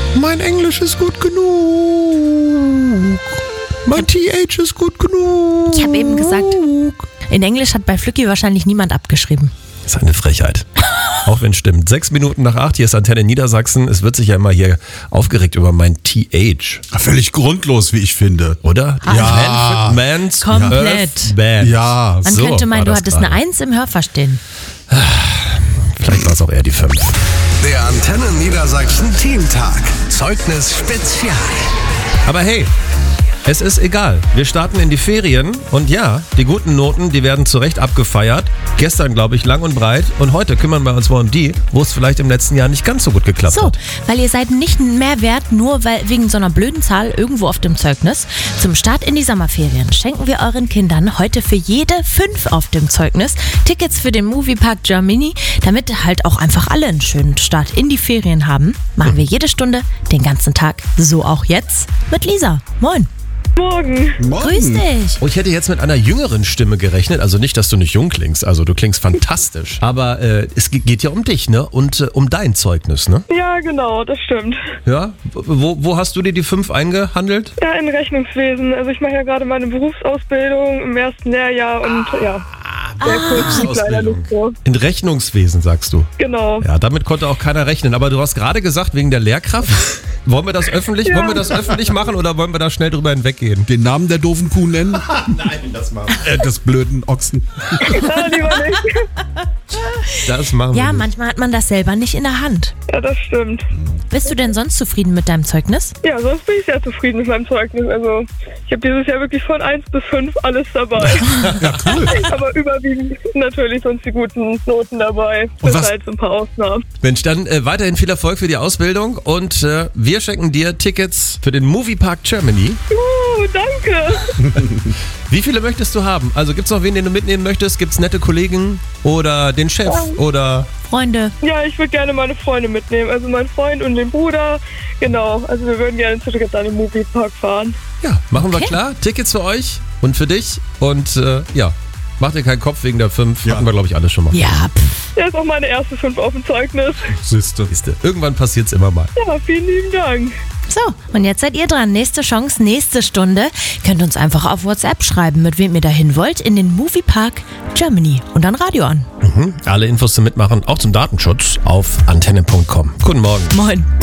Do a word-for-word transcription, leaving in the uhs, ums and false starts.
Mein Englisch ist gut genug. Mein T H ist gut genug. Ich habe eben gesagt, in Englisch hat bei Flücki wahrscheinlich niemand abgeschrieben. Das ist eine Frechheit. Auch wenn es stimmt. Sechs Minuten nach acht, hier ist Antenne Niedersachsen. Es wird sich ja immer hier aufgeregt über mein T H. Völlig grundlos, wie ich finde. Oder? Ja. Man, Man's Komplett. Earth Band. Ja. Man So könnte meinen, war du das hattest gerade. eine Eins im Hörverstehen. Vielleicht war es auch eher die fünf. Der Antenne Niedersachsen Teamtag. Zeugnis Spezial. Aber hey, es ist egal. Wir starten in die Ferien und ja, die guten Noten, die werden zu Recht abgefeiert. Gestern, glaube ich, lang und breit. Und heute kümmern wir uns mal um die, wo es vielleicht im letzten Jahr nicht ganz so gut geklappt So, hat. weil ihr seid nicht mehr wert, nur weil wegen so einer blöden Zahl irgendwo auf dem Zeugnis. Zum Start in die Sommerferien schenken wir euren Kindern heute für jede fünf auf dem Zeugnis Tickets für den Moviepark Germany, damit halt auch einfach alle einen schönen Start in die Ferien haben. Machen wir jede Stunde, den ganzen Tag, so auch jetzt mit Lisa. Moin. Morgen. Grüß dich. Oh, ich hätte jetzt mit einer jüngeren Stimme gerechnet. Also nicht, dass du nicht jung klingst. Also du klingst fantastisch. Aber äh, es ge- geht ja um dich, ne? Und äh, um dein Zeugnis, ne? Ja, genau, das stimmt. Ja? Wo, wo hast du dir die fünf eingehandelt? Ja, in Rechnungswesen. Also ich mache ja gerade meine Berufsausbildung im ersten Lehrjahr und ja, der Kurs liegt leider nicht so. In Rechnungswesen, sagst du. Genau. Ja, damit konnte auch keiner rechnen. Aber du hast gerade gesagt, wegen der Lehrkraft. Wollen wir das öffentlich, Ja. wollen wir das öffentlich machen oder wollen wir da schnell drüber hinweggehen? Den Namen der doofen Kuh nennen? Nein, das machen Äh, des blöden Ochsen. Ja, lieber nicht. Das machen wir Ja, nicht. manchmal hat man das selber nicht in der Hand. Ja, das stimmt. Bist du denn sonst zufrieden mit deinem Zeugnis? Ja, sonst bin ich sehr zufrieden mit meinem Zeugnis. Also ich habe dieses Jahr wirklich von eins bis fünf alles dabei. Ja, cool. Aber überwiegend natürlich sonst die guten Noten dabei. Und Bis was- halt so ein paar Ausnahmen. Mensch, dann äh, weiterhin viel Erfolg für die Ausbildung und äh, wir schenken dir Tickets für den Moviepark Germany. Uh, danke. Wie viele möchtest du haben? Also gibt's noch wen, den du mitnehmen möchtest? Gibt's nette Kollegen oder den Chef oder... Freunde, Ja, ich würde gerne meine Freunde mitnehmen. Also meinen Freund und den Bruder. Genau. Also wir würden gerne zu dritt an den Moviepark fahren. Ja, machen wir Okay. klar. Tickets für euch und für dich und äh, ja, macht dir keinen Kopf wegen der fünf. Ja. Hatten wir, glaube ich, alles schon mal. ja, pff. Der ist auch meine erste fünf auf dem Zeugnis. Siehste. Siehste, irgendwann passiert's immer mal. Ja, vielen lieben Dank. So, und jetzt seid ihr dran. Nächste Chance, nächste Stunde. Könnt uns einfach auf WhatsApp schreiben, mit wem ihr dahin wollt, in den Moviepark Germany und dann Radio an. Mhm. Alle Infos zum Mitmachen, auch zum Datenschutz, auf antenne punkt com. Guten Morgen. Moin.